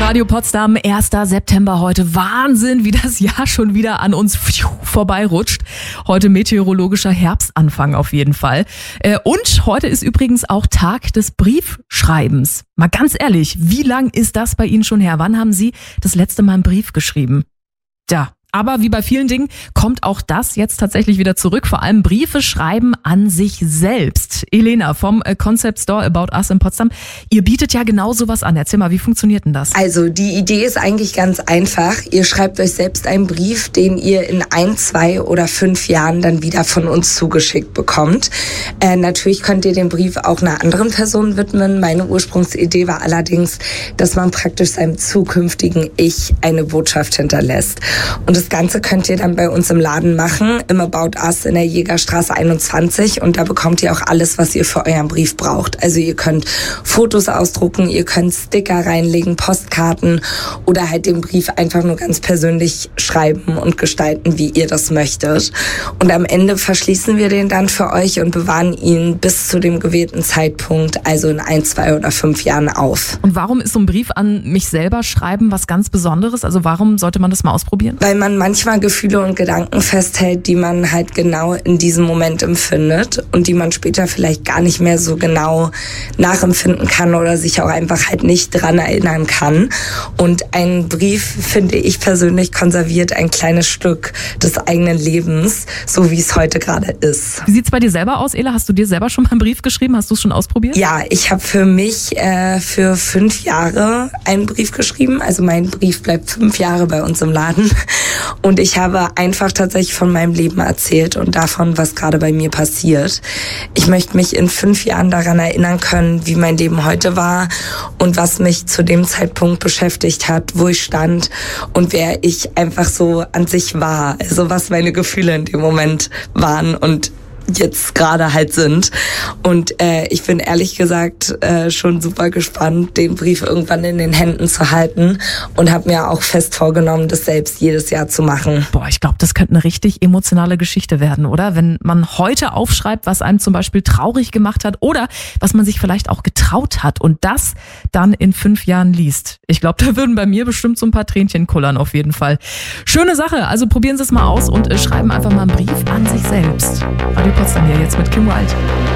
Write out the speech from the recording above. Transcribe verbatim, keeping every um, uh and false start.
Radio Potsdam, erster September heute. Wahnsinn, wie das Jahr schon wieder an uns vorbeirutscht. Heute meteorologischer Herbstanfang auf jeden Fall. Und heute ist übrigens auch Tag des Briefschreibens. Mal ganz ehrlich, wie lang ist das bei Ihnen schon her? Wann haben Sie das letzte Mal einen Brief geschrieben? Tja. Aber wie bei vielen Dingen kommt auch das jetzt tatsächlich wieder zurück. Vor allem Briefe schreiben an sich selbst. Elena vom Concept Store About Us in Potsdam. Ihr bietet ja genau sowas an. Erzähl mal, wie funktioniert denn das? Also die Idee ist eigentlich ganz einfach. Ihr schreibt euch selbst einen Brief, den ihr in ein, zwei oder fünf Jahren dann wieder von uns zugeschickt bekommt. Äh, natürlich könnt ihr den Brief auch einer anderen Person widmen. Meine Ursprungsidee war allerdings, dass man praktisch seinem zukünftigen Ich eine Botschaft hinterlässt. Und das Ganze könnt ihr dann bei uns im Laden machen, im About Us in der Jägerstraße einundzwanzig, und da bekommt ihr auch alles, was ihr für euren Brief braucht. Also ihr könnt Fotos ausdrucken, ihr könnt Sticker reinlegen, Postkarten oder halt den Brief einfach nur ganz persönlich schreiben und gestalten, wie ihr das möchtet. Und am Ende verschließen wir den dann für euch und bewahren ihn bis zu dem gewählten Zeitpunkt, also in ein, zwei oder fünf Jahren auf. Und warum ist so ein Brief an mich selber schreiben was ganz Besonderes? Also warum sollte man das mal ausprobieren? Weil man manchmal Gefühle und Gedanken festhält, die man halt genau in diesem Moment empfindet und die man später vielleicht gar nicht mehr so genau nachempfinden kann oder sich auch einfach halt nicht dran erinnern kann. Und ein Brief, finde ich persönlich, konserviert ein kleines Stück des eigenen Lebens, so wie es heute gerade ist. Wie sieht's bei dir selber aus, Ela? Hast du dir selber schon mal einen Brief geschrieben? Hast du es schon ausprobiert? Ja, ich habe für mich äh, für fünf Jahre einen Brief geschrieben. Also mein Brief bleibt fünf Jahre bei uns im Laden. Und ich habe einfach tatsächlich von meinem Leben erzählt und davon, was gerade bei mir passiert. Ich möchte mich in fünf Jahren daran erinnern können, wie mein Leben heute war und was mich zu dem Zeitpunkt beschäftigt hat, wo ich stand und wer ich einfach so an sich war. Also was meine Gefühle in dem Moment waren und jetzt gerade halt sind. Und äh, ich bin ehrlich gesagt äh, schon super gespannt, den Brief irgendwann in den Händen zu halten, und habe mir auch fest vorgenommen, das selbst jedes Jahr zu machen. Boah, ich glaube, das könnte eine richtig emotionale Geschichte werden, oder? Wenn man heute aufschreibt, was einem zum Beispiel traurig gemacht hat oder was man sich vielleicht auch getraut hat und das dann in fünf Jahren liest. Ich glaube, da würden bei mir bestimmt so ein paar Tränchen kullern auf jeden Fall. Schöne Sache, also probieren Sie es mal aus und äh, schreiben einfach mal einen Brief an sich selbst. Radio Potsdam hier jetzt mit Kim Wild.